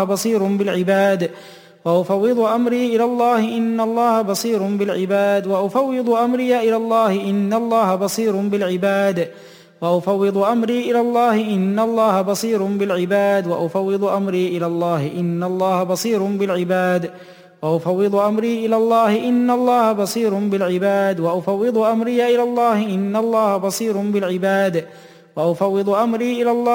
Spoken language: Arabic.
بصير بالعباد وأفوض أمري إلى الله إن الله بصير بالعباد وأفوض أمري إلى الله إن الله بصير بالعباد وأفوض أمري إلى الله إن الله بصير بالعباد وأفوض أمري إلى الله إن الله بصير بالعباد وأفوض أمري إلى الله إن الله بصير بالعباد وأفوض أمري إلى الله إن الله بصير بالعباد وأفوض أمري إلى الله